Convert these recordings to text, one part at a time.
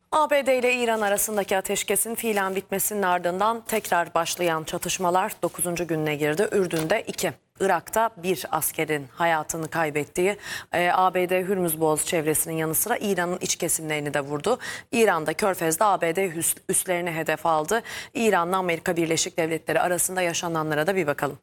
ABD ile İran arasındaki ateşkesin fiilen bitmesinin ardından tekrar başlayan çatışmalar 9. gününe girdi. Ürdün'de 2, Irak'ta 1 askerin hayatını kaybettiği ABD Hürmüz Boğazı çevresinin yanı sıra İran'ın iç kesimlerini de vurdu. İran'da Körfez'de ABD üslerini hedef aldı. İran'la Amerika Birleşik Devletleri arasında yaşananlara da bir bakalım.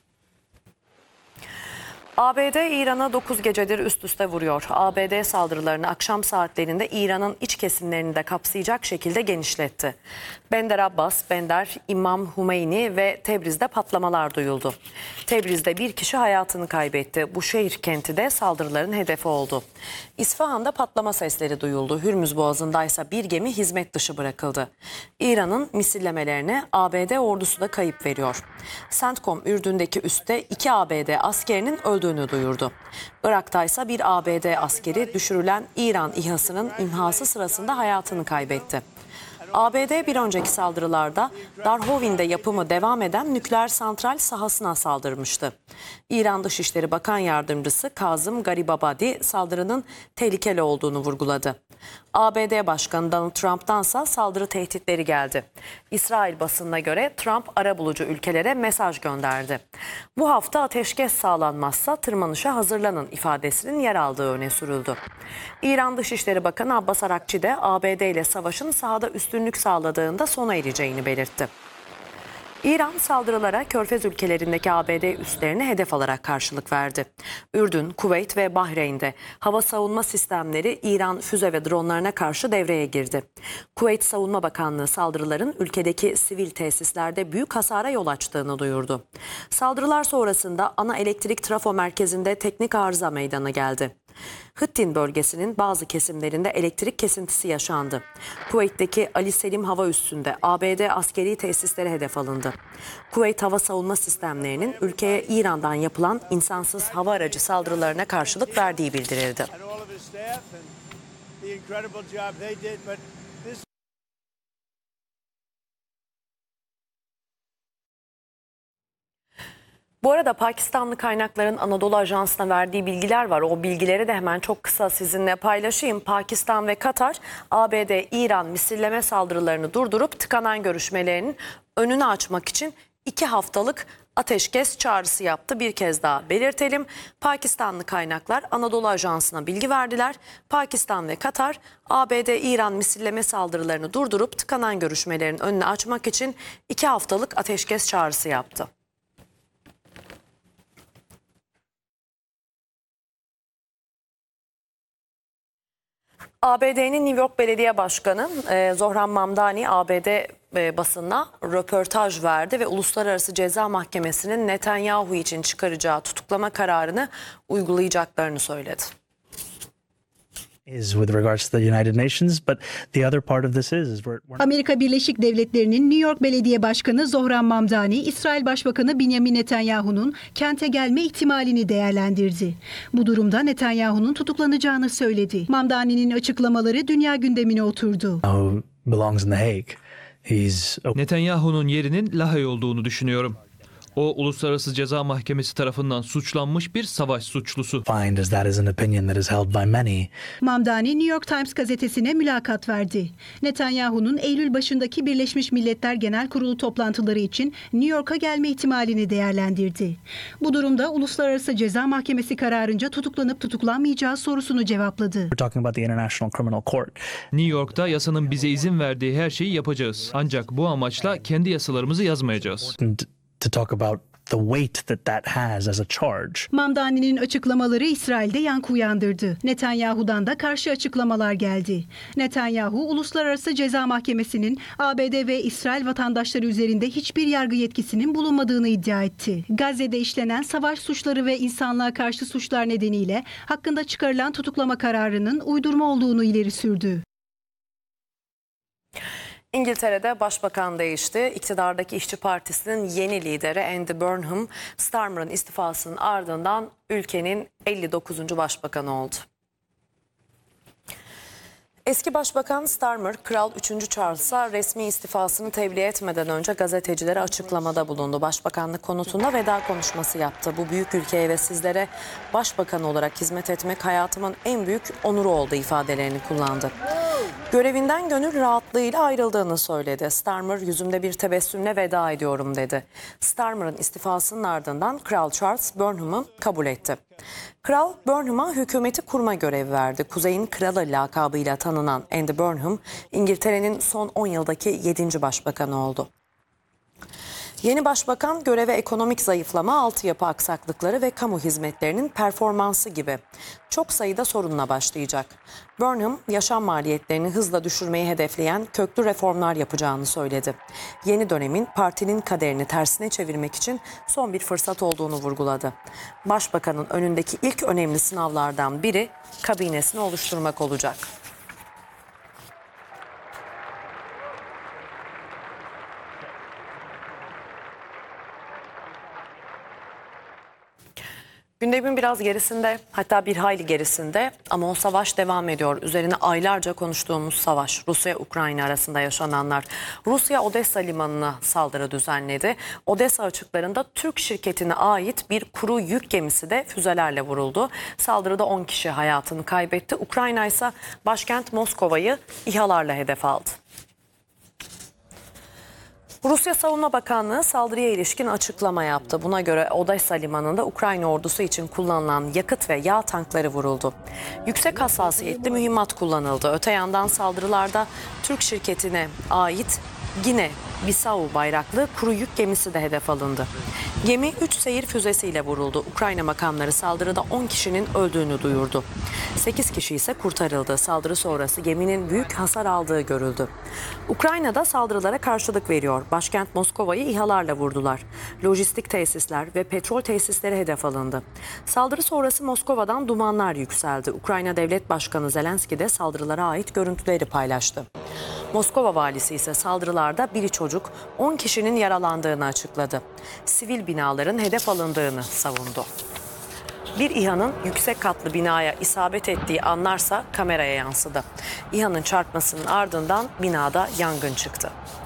ABD İran'a 9 gecedir üst üste vuruyor. ABD saldırılarını akşam saatlerinde İran'ın iç kesimlerini de kapsayacak şekilde genişletti. Bender Abbas, Bender, İmam Hümeyni ve Tebriz'de patlamalar duyuldu. Tebriz'de bir kişi hayatını kaybetti. Bu şehir kenti de saldırıların hedefi oldu. İsfahan'da patlama sesleri duyuldu. Hürmüz Boğazı'ndaysa bir gemi hizmet dışı bırakıldı. İran'ın misillemelerine ABD ordusu da kayıp veriyor. CENTCOM Ürdün'deki üste 2 ABD askerinin öldüğünü duyurdu. Irak'taysa bir ABD askeri düşürülen İran İHA'sının imhası sırasında hayatını kaybetti. ABD bir önceki saldırılarda Darhovin'de yapımı devam eden nükleer santral sahasına saldırmıştı. İran Dışişleri Bakan Yardımcısı Kazım Garibabadi saldırının tehlikeli olduğunu vurguladı. ABD Başkanı Donald Trump'tansa saldırı tehditleri geldi. İsrail basınına göre Trump arabulucu ülkelere mesaj gönderdi. Bu hafta ateşkes sağlanmazsa tırmanışa hazırlanın ifadesinin yer aldığı öne sürüldü. İran Dışişleri Bakanı Abbas Arakçi de ABD ile savaşın sahada üstünlük sağladığında sona ereceğini belirtti. İran saldırılara Körfez ülkelerindeki ABD üslerini hedef alarak karşılık verdi. Ürdün, Kuveyt ve Bahreyn'de hava savunma sistemleri İran füze ve dronlarına karşı devreye girdi. Kuveyt Savunma Bakanlığı saldırıların ülkedeki sivil tesislerde büyük hasara yol açtığını duyurdu. Saldırılar sonrasında ana elektrik trafo merkezinde teknik arıza meydana geldi. Hıttin bölgesinin bazı kesimlerinde elektrik kesintisi yaşandı. Kuveyt'teki Ali Selim Hava Üssü'nde ABD askeri tesisleri hedef alındı. Kuveyt Hava Savunma Sistemlerinin ülkeye İran'dan yapılan insansız hava aracı saldırılarına karşılık verdiği bildirildi. Bu arada Pakistanlı kaynakların Anadolu Ajansı'na verdiği bilgiler var. O bilgileri de hemen çok kısa sizinle paylaşayım. Pakistan ve Katar, ABD-İran misilleme saldırılarını durdurup tıkanan görüşmelerinin önünü açmak için 2 haftalık ateşkes çağrısı yaptı. Bir kez daha belirtelim. Pakistanlı kaynaklar Anadolu Ajansı'na bilgi verdiler. Pakistan ve Katar, ABD-İran misilleme saldırılarını durdurup tıkanan görüşmelerin önünü açmak için 2 haftalık ateşkes çağrısı yaptı. ABD'nin New York Belediye Başkanı Zohran Mamdani ABD basınına röportaj verdi ve Uluslararası Ceza Mahkemesi'nin Netanyahu için çıkaracağı tutuklama kararını uygulayacaklarını söyledi. Amerika Birleşik Devletleri'nin New York Belediye Başkanı Zohran Mamdani, İsrail Başbakanı Benjamin Netanyahu'nun kente gelme ihtimalini değerlendirdi. Bu durumda Netanyahu'nun tutuklanacağını söyledi. Mamdani'nin açıklamaları dünya gündemine oturdu. Netanyahu'nun yerinin Lahey olduğunu düşünüyorum. O, Uluslararası Ceza Mahkemesi tarafından suçlanmış bir savaş suçlusu. Mamdani New York Times gazetesine mülakat verdi. Netanyahu'nun Eylül başındaki Birleşmiş Milletler Genel Kurulu toplantıları için New York'a gelme ihtimalini değerlendirdi. Bu durumda Uluslararası Ceza Mahkemesi kararınca tutuklanıp tutuklanmayacağı sorusunu cevapladı. New York'ta yasanın bize izin verdiği her şeyi yapacağız. Ancak bu amaçla kendi yasalarımızı yazmayacağız. Mamdani'nin açıklamaları İsrail'de yankı uyandırdı. Netanyahu'dan da karşı açıklamalar geldi. Netanyahu, Uluslararası Ceza Mahkemesi'nin ABD ve İsrail vatandaşları üzerinde hiçbir yargı yetkisinin bulunmadığını iddia etti. Gazze'de işlenen savaş suçları ve insanlığa karşı suçlar nedeniyle hakkında çıkarılan tutuklama kararının uydurma olduğunu ileri sürdü. İngiltere'de başbakan değişti. İktidardaki İşçi Partisi'nin yeni lideri Andy Burnham, Starmer'ın istifasının ardından ülkenin 59. başbakanı oldu. Eski Başbakan Starmer, Kral 3. Charles'a resmi istifasını tebliğ etmeden önce gazetecilere açıklamada bulundu. Başbakanlık konutunda veda konuşması yaptı. Bu büyük ülkeye ve sizlere başbakan olarak hizmet etmek hayatımın en büyük onuru oldu ifadelerini kullandı. Görevinden gönül rahatlığıyla ayrıldığını söyledi. Starmer yüzümde bir tebessümle veda ediyorum dedi. Starmer'ın istifasının ardından Kral Charles Burnham'ı kabul etti. Kral Burnham'a hükümeti kurma görevi verdi. Kuzey'in kralı lakabıyla tanınan Andy Burnham, İngiltere'nin son 10 yıldaki 7. başbakanı oldu. Yeni başbakan göreve ekonomik zayıflama, altyapı aksaklıkları ve kamu hizmetlerinin performansı gibi çok sayıda sorunla başlayacak. Burnham, yaşam maliyetlerini hızla düşürmeyi hedefleyen köklü reformlar yapacağını söyledi. Yeni dönemin partinin kaderini tersine çevirmek için son bir fırsat olduğunu vurguladı. Başbakanın önündeki ilk önemli sınavlardan biri kabinesini oluşturmak olacak. Gündemin biraz gerisinde, hatta bir hayli gerisinde ama o savaş devam ediyor. Üzerine aylarca konuştuğumuz savaş, Rusya-Ukrayna arasında yaşananlar. Rusya Odessa limanına saldırı düzenledi. Odessa açıklarında Türk şirketine ait bir kuru yük gemisi de füzelerle vuruldu. Saldırıda 10 kişi hayatını kaybetti. Ukrayna ise başkent Moskova'yı İHA'larla hedef aldı. Rusya Savunma Bakanlığı saldırıya ilişkin açıklama yaptı. Buna göre Odessa limanında Ukrayna ordusu için kullanılan yakıt ve yağ tankları vuruldu. Yüksek hassasiyetli mühimmat kullanıldı. Öte yandan saldırılarda Türk şirketine ait Gine-Bissau bayraklı kuru yük gemisi de hedef alındı. Gemi 3 seyir füzesiyle vuruldu. Ukrayna makamları saldırıda 10 kişinin öldüğünü duyurdu. 8 kişi ise kurtarıldı. Saldırı sonrası geminin büyük hasar aldığı görüldü. Ukrayna'da saldırılara karşılık veriyor. Başkent Moskova'yı İHA'larla vurdular. Lojistik tesisler ve petrol tesisleri hedef alındı. Saldırı sonrası Moskova'dan dumanlar yükseldi. Ukrayna Devlet Başkanı Zelenski de saldırılara ait görüntüleri paylaştı. Moskova valisi ise saldırılarda biri çocuk, 10 kişinin yaralandığını açıkladı. Sivil binaların hedef alındığını savundu. Bir İHA'nın yüksek katlı binaya isabet ettiği anlarsa kameraya yansıdı. İHA'nın çarpmasının ardından binada yangın çıktı.